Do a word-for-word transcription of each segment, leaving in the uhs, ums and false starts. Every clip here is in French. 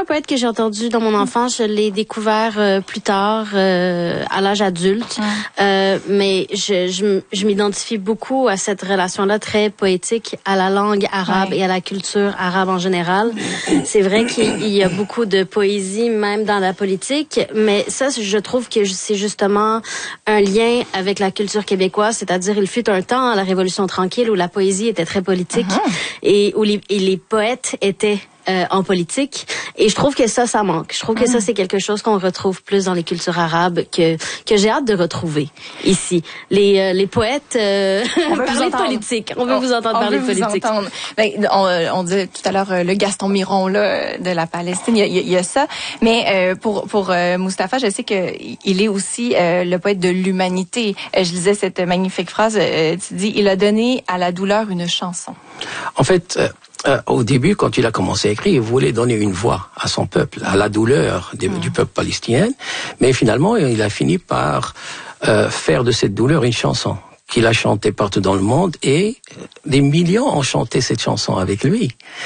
un poète que j'ai entendu dans mon enfance. Je l'ai découvert euh, plus tard, euh, à l'âge adulte. Mm. Euh, mais je, je, je m'identifie beaucoup à cette relation-là très poétique à la langue arabe ouais. et à la culture arabe en général. C'est vrai qu'il y a beaucoup de poésie, même dans la politique, mais ça, je trouve que c'est justement un lien avec la culture québécoise, c'est-à-dire il fut un temps à la Révolution tranquille où la poésie était très politique uh-huh. et où les, et les poètes étaient Euh, en politique, et je trouve que ça, ça manque. Je trouve que mmh. ça, c'est quelque chose qu'on retrouve plus dans les cultures arabes que que j'ai hâte de retrouver ici. Les euh, les poètes euh, on veut parler de politique. On veut on, vous entendre on parler veut de politique. Vous ben, on, on disait tout à l'heure euh, le Gaston Miron là de la Palestine. Il y a, il y a ça. Mais euh, pour pour euh, Mustapha, je sais que il est aussi euh, le poète de l'humanité. Euh, je lisais cette magnifique phrase. Euh, tu dis, il a donné à la douleur une chanson. En fait. Euh... Euh, au début, quand il a commencé à écrire, il voulait donner une voix à son peuple, à la douleur de, mmh. du peuple palestinien. Mais finalement, il a fini par euh, faire de cette douleur une chanson qu'il a chantée partout dans le monde, et des millions ont chanté cette chanson avec lui.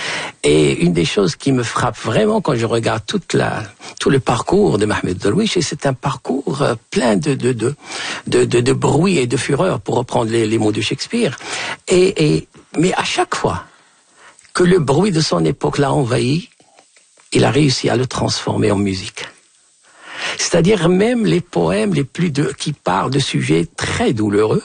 Et une des choses qui me frappe vraiment quand je regarde toute la, tout le parcours de Mahmoud Darwish, c'est un parcours euh, plein de, de, de, de, de, de bruit et de fureur, pour reprendre les, les mots de Shakespeare. Et, et, mais à chaque fois que le bruit de son époque l'a envahi, il a réussi à le transformer en musique. C'est-à-dire même les poèmes les plus de, qui parlent de sujets très douloureux,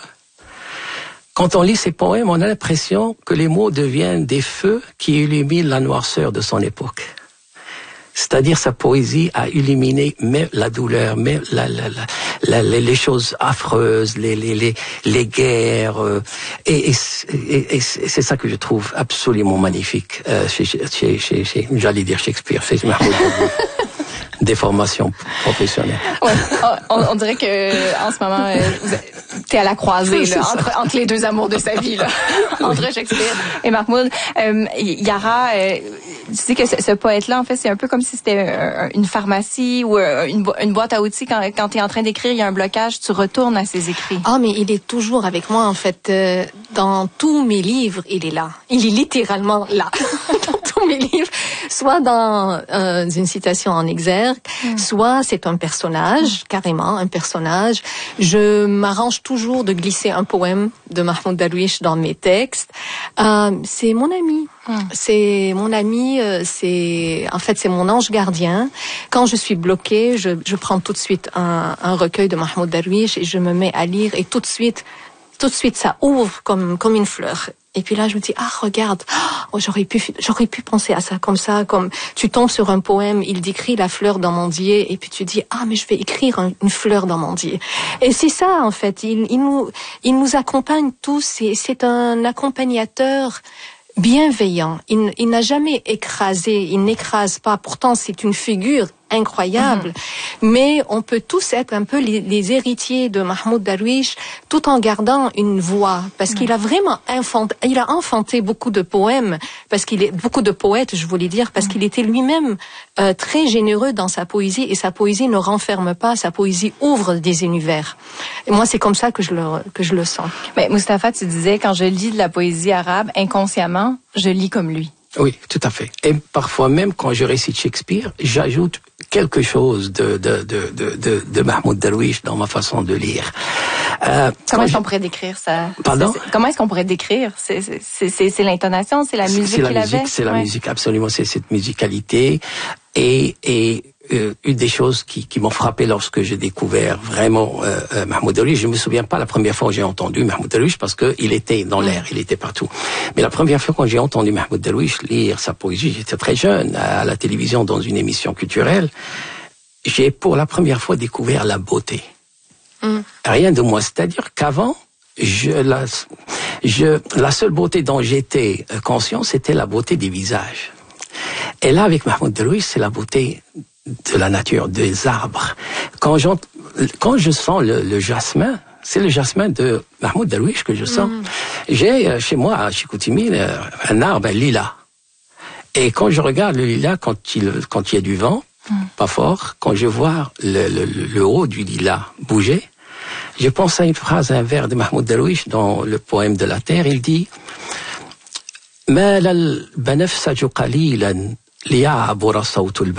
quand on lit ces poèmes, on a l'impression que les mots deviennent des feux qui illuminent la noirceur de son époque. C'est-à-dire sa poésie a illuminé même la douleur, même la, la, la, la, les, les choses affreuses, les, les, les, les guerres. Euh, et, et, et, et c'est ça que je trouve absolument magnifique euh, chez, chez, chez, chez, j'allais dire Shakespeare, chez Mahmoud Darwish. Des formations professionnelles. Ouais, on, on dirait que en ce moment, euh, t'es à la croisée là, entre, entre les deux amours de sa vie, là, entre oui. Shakespeare et Mahmoud. Euh, Yara, euh, tu sais que ce, ce poète-là, en fait, c'est un peu comme si c'était euh, une pharmacie ou euh, une, bo- une boîte à outils. Quand, quand t'es en train d'écrire, il y a un blocage, tu retournes à ses écrits. Ah, mais il est toujours avec moi, en fait. Euh, dans tous mes livres, il est là. Il est littéralement là. Dans tous mes livres. Soit dans euh, une citation en exergue, mmh. soit c'est un personnage, carrément un personnage. Je m'arrange toujours de glisser un poème de Mahmoud Darwish dans mes textes. Euh, c'est mon ami. Mmh. C'est mon ami, euh, c'est en fait c'est mon ange gardien. Quand je suis bloquée, je, je prends tout de suite un, un recueil de Mahmoud Darwish et je me mets à lire, et tout de suite, tout de suite ça ouvre comme comme une fleur. Et puis là, je me dis, ah, regarde, oh, j'aurais pu, j'aurais pu penser à ça comme ça, comme tu tombes sur un poème, il décrit la fleur d'amandier, et puis tu dis, ah, mais je vais écrire un, une fleur d'amandier. Et c'est ça, en fait, il, il nous, il nous accompagne tous, c'est, c'est un accompagnateur bienveillant. Il, il n'a jamais écrasé, il n'écrase pas. Pourtant, c'est une figure incroyable. Mmh. Mais on peut tous être un peu les, les héritiers de Mahmoud Darwish, tout en gardant une voix, parce mmh. qu'il a vraiment infanté, il a enfanté beaucoup de poèmes, parce qu'il est beaucoup de poètes, je voulais dire, parce mmh. qu'il était lui-même euh, très généreux dans sa poésie, et sa poésie ne renferme pas, sa poésie ouvre des univers. Et moi, c'est comme ça que je le que je le sens. Mais Mustapha, tu disais, quand je lis de la poésie arabe, inconsciemment, je lis comme lui. Oui, tout à fait. Et parfois même quand je récite Shakespeare, j'ajoute quelque chose de de de de de, de Mahmoud Darwish dans ma façon de lire. Euh, comment est-ce qu'on pourrait décrire ça? Pardon? C'est, c'est, comment est-ce qu'on pourrait décrire? C'est c'est c'est, c'est l'intonation, c'est la musique c'est la qu'il musique, avait. C'est la ouais. musique, absolument. C'est cette musicalité et et Euh, une des choses qui, qui m'ont frappé lorsque j'ai découvert vraiment euh, euh, Mahmoud Darwish, je me souviens pas la première fois où j'ai entendu Mahmoud Darwish, parce que il était dans l'air, il était partout. Mais la première fois quand j'ai entendu Mahmoud Darwish lire sa poésie, j'étais très jeune, à la télévision dans une émission culturelle, j'ai pour la première fois découvert la beauté. Mm. Rien de moins, c'est-à-dire qu'avant, je la, je la seule beauté dont j'étais conscient, c'était la beauté des visages. Et là, avec Mahmoud Darwish, c'est la beauté de la nature, des arbres. Quand, quand je sens le, le jasmin, c'est le jasmin de Mahmoud Darwish que je sens. Mmh. J'ai euh, chez moi, à Chicoutimi, euh, un arbre, un lilas. Et quand je regarde le lilas, quand il, quand il y a du vent, mmh. pas fort, quand je vois le, le, le haut du lilas bouger, je pense à une phrase, un vers de Mahmoud Darwish dans le poème de la terre. Il dit « مال البنفسج قليلا ليعبر صوت البنات